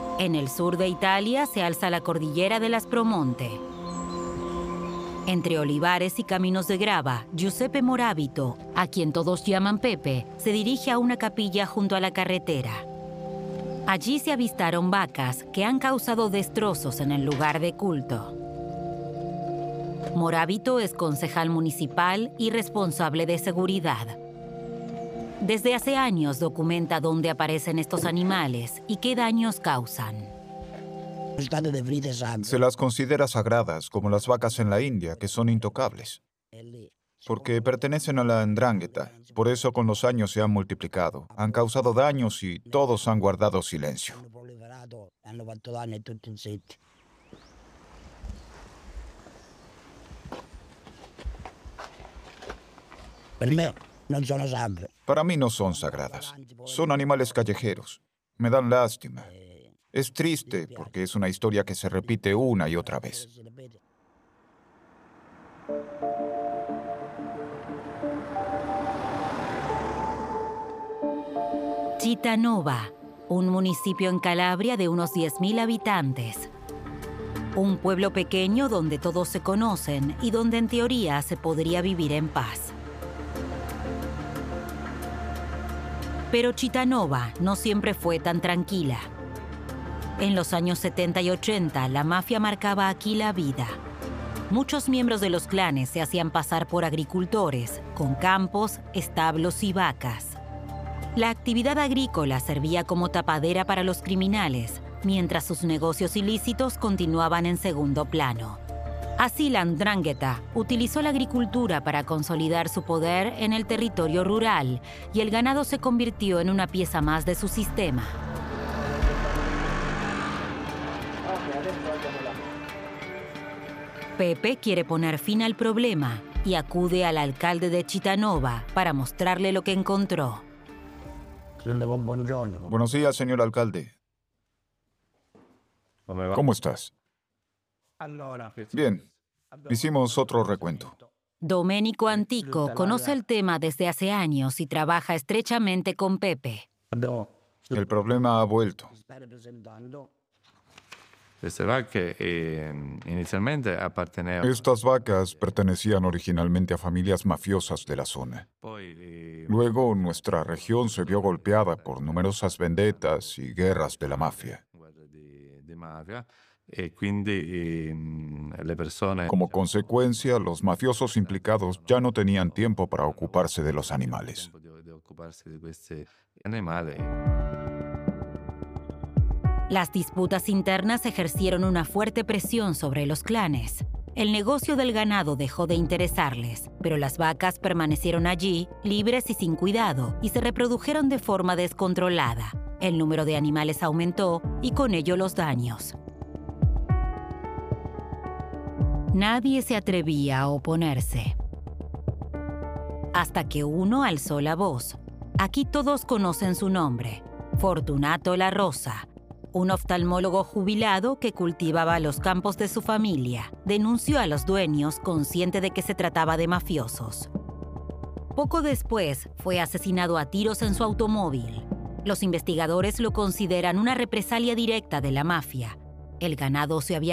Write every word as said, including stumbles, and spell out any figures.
En el sur de Italia se alza la cordillera de las Promonte. Entre olivares y caminos de grava, Giuseppe Moravito, a quien todos llaman Pepe, se dirige a una capilla junto a la carretera. Allí se avistaron vacas que han causado destrozos en el lugar de culto. Moravito es concejal municipal y responsable de seguridad. Desde hace años documenta dónde aparecen estos animales y qué daños causan. Se las considera sagradas, como las vacas en la India, que son intocables, porque pertenecen a la 'ndrangheta. Por eso con los años se han multiplicado, han causado daños y todos han guardado silencio. Para mí no son sagradas. Son animales callejeros. Me dan lástima. Es triste porque es una historia que se repite una y otra vez. Cittànova, un municipio en Calabria de unos diez mil habitantes. Un pueblo pequeño donde todos se conocen y donde en teoría se podría vivir en paz. Pero Cittànova no siempre fue tan tranquila. En los años setenta y ochenta, la mafia marcaba aquí la vida. Muchos miembros de los clanes se hacían pasar por agricultores, con campos, establos y vacas. La actividad agrícola servía como tapadera para los criminales, mientras sus negocios ilícitos continuaban en segundo plano. Así la 'ndrangheta utilizó la agricultura para consolidar su poder en el territorio rural y el ganado se convirtió en una pieza más de su sistema. Pepe quiere poner fin al problema y acude al alcalde de Cittànova para mostrarle lo que encontró. Buenos días, señor alcalde. ¿Cómo estás? Bien. Hicimos otro recuento. Domenico Antico conoce el tema desde hace años y trabaja estrechamente con Pepe. El problema ha vuelto. Estas vacas pertenecían originalmente a familias mafiosas de la zona. Luego, nuestra región se vio golpeada por numerosas vendetas y guerras de la mafia. Como consecuencia, los mafiosos implicados ya no tenían tiempo para ocuparse de los animales. Las disputas internas ejercieron una fuerte presión sobre los clanes. El negocio del ganado dejó de interesarles, pero las vacas permanecieron allí, libres y sin cuidado, y se reprodujeron de forma descontrolada. El número de animales aumentó y con ello los daños. Nadie se atrevía a oponerse. Hasta que uno alzó la voz. Aquí todos conocen su nombre, Fortunato La Rosa, un oftalmólogo jubilado que cultivaba los campos de su familia, denunció a los dueños consciente de que se trataba de mafiosos. Poco después, fue asesinado a tiros en su automóvil. Los investigadores lo consideran una represalia directa de la mafia. El ganado se había